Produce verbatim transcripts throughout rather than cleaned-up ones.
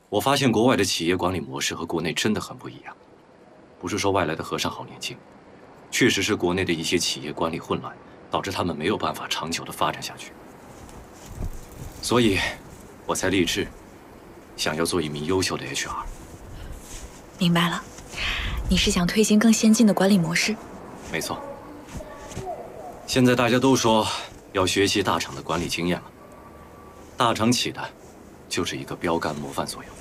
我发现国外的企业管理模式和国内真的很不一样。不是说外来的和尚好年轻，确实是国内的一些企业管理混乱，导致他们没有办法长久的发展下去。所以，我才立志，想要做一名优秀的 H R。 明白了，你是想推行更先进的管理模式？ 没错。现在大家都说要学习大厂的管理经验嘛，大厂起的就是一个标杆模范作用。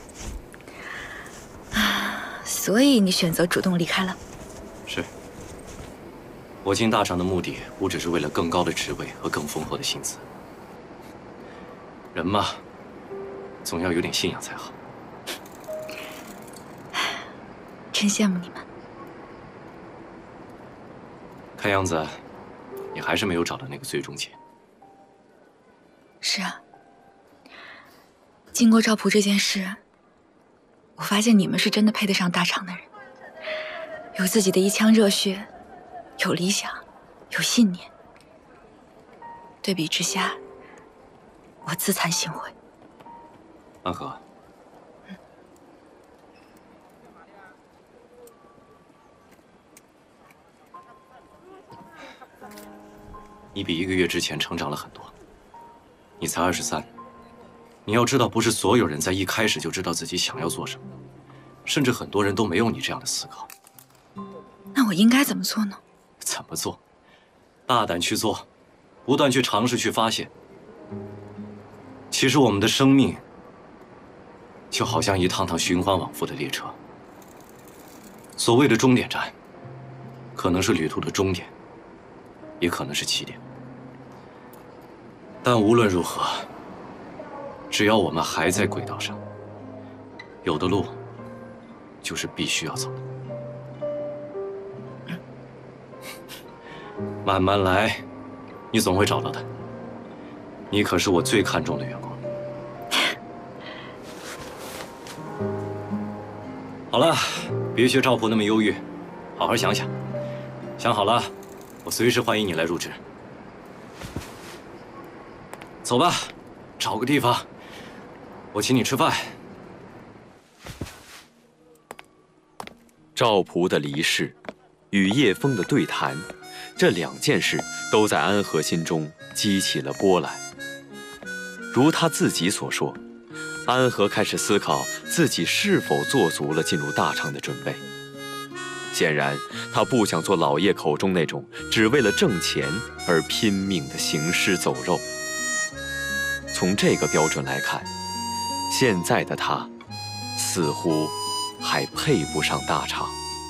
所以你选择主动离开了？ 是。我进大厂的目的不只是为了更高的职位和更丰厚的薪资。人嘛，总要有点信仰才好。 真羡慕你们。 看样子，你还是没有找到那个最终解。 是啊。经过赵普这件事，我发现你们是真的配得上大厂的人，有自己的一腔热血，有理想，有信念。对比之下，我自惭形秽。 安和， 嗯， 你比一个月之前成长了很多。你才二十三。你要知道，不是所有人在一开始就知道自己想要做什么，甚至很多人都没有你这样的思考。 那我应该怎么做呢？ 怎么做？大胆去做，不断去尝试，去发现。其实我们的生命就好像一趟趟循环往复的列车，所谓的终点站，可能是旅途的终点，也可能是起点。但无论如何，只要我们还在轨道上，有的路就是必须要走的。慢慢来，你总会找到的。你可是我最看重的员工。好了，别学赵普那么忧郁，好好想想。想好了，我随时欢迎你来入职。走吧，找个地方，我请你吃饭。 赵普的离世与叶枫的对谈，这两件事都在安和心中激起了波澜。如他自己所说，安和开始思考自己是否做足了进入大厂的准备。显然，他不想做老叶口中那种只为了挣钱而拼命的行尸走肉。从这个标准来看，现在的他似乎还配不上大厂。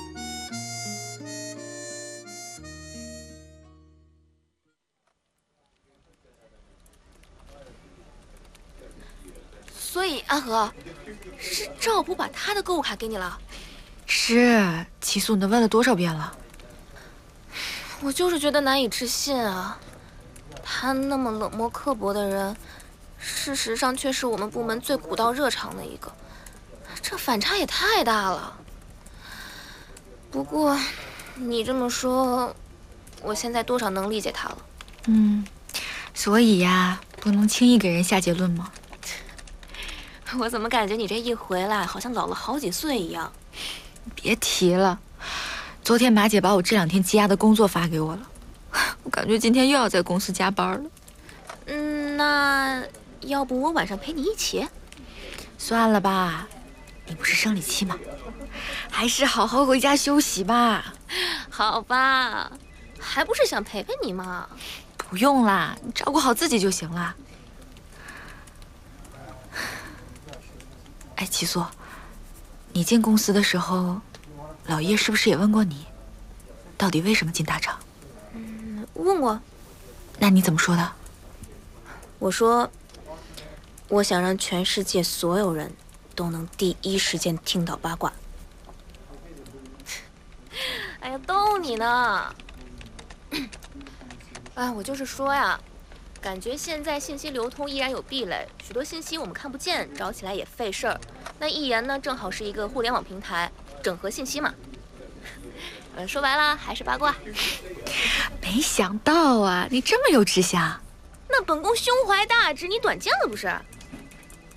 所以安和，是赵普把他的购物卡给你了？ 是，齐素，你问了多少遍了？ 我就是觉得难以置信啊！他那么冷漠刻薄的人，事实上却是我们部门最古道热肠的一个，这反差也太大了。不过，你这么说，我现在多少能理解他了。 嗯，所以呀，不能轻易给人下结论吗？ 我怎么感觉你这一回来，好像老了好几岁一样？ 别提了，昨天马姐把我这两天积压的工作发给我了，我感觉今天又要在公司加班了。 嗯，那要不我晚上陪你一起？ 算了吧，你不是生理期吗？还是好好回家休息吧。 好吧，还不是想陪陪你吗？ 不用啦，你照顾好自己就行了。哎，齐素，你进公司的时候，老叶是不是也问过你，到底为什么进大厂？ 嗯，问过。 那你怎么说的？ 我说，我想让全世界所有人都能第一时间听到八卦。哎呀，逗你呢。哎，我就是说呀。感觉现在信息流通依然有壁垒，许多信息我们看不见，找起来也费事儿。那一言呢，正好是一个互联网平台，整合信息嘛。呃，说白了还是八卦。 没想到啊，你这么有志向。 那本宫胸怀大志，你短见了不是？